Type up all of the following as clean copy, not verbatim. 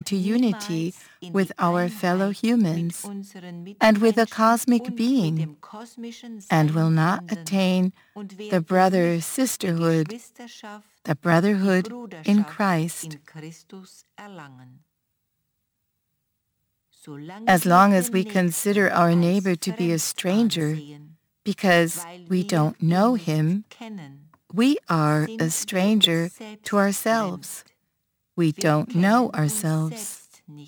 into unity with our fellow humans and with the cosmic being, and will not attain the brother-sisterhood, the brotherhood in Christ. As long as we consider our neighbor to be a stranger because we don't know him, we are a stranger to ourselves. We don't know ourselves.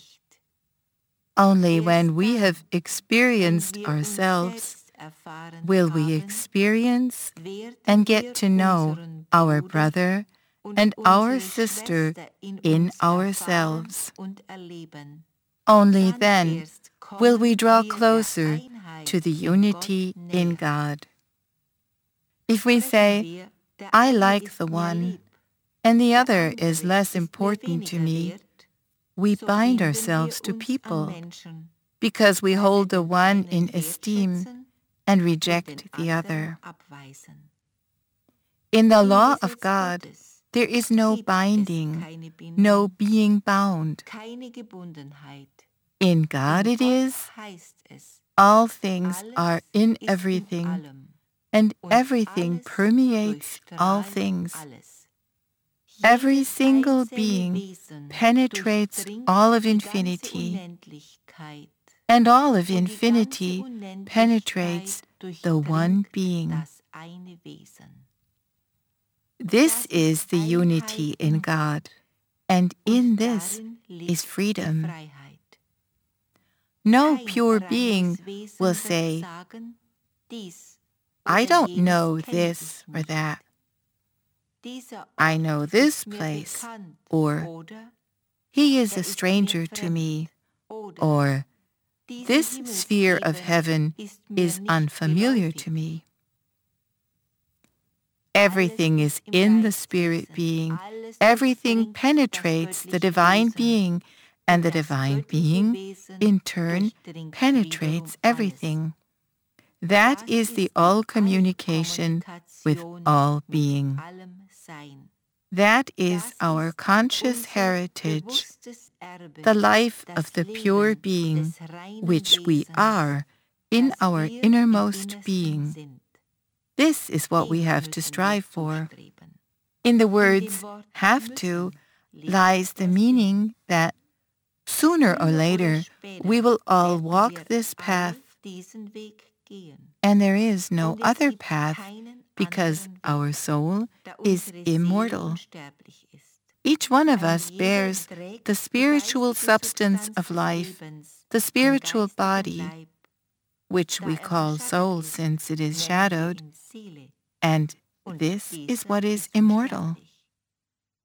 Only when we have experienced ourselves will we experience and get to know our brother and our sister in ourselves. Only then will we draw closer to the unity in God. If we say, I like the one, and the other is less important to me, we bind ourselves to people because we hold the one in esteem and reject the other. In the law of God, there is no binding, no being bound. In God it is, all things are in everything, and everything permeates all things. Every single being penetrates all of infinity, and all of infinity penetrates the one being. This is the unity in God, and in this is freedom. No pure being will say, I don't know this or that. I know this place, or he is a stranger to me, or this sphere of heaven is unfamiliar to me. Everything is in the spirit being. Everything penetrates the divine being, and the divine being, in turn, penetrates everything. That is the all-communication with all being. That is our conscious heritage, the life of the pure being, which we are in our innermost being. This is what we have to strive for. In the words have to lies the meaning that sooner or later we will all walk this path, and there is no other path because our soul is immortal. Each one of us bears the spiritual substance of life, the spiritual body, which we call soul since it is shadowed, and this is what is immortal.